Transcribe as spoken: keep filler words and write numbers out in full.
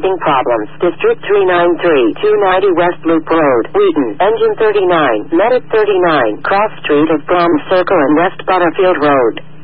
having problems. District three ninety-three, two ninety West Loop Road, Wheaton. Engine thirty-nine, Medic thirty-nine, Cross Street at Brom Circle and West Butterfield Road.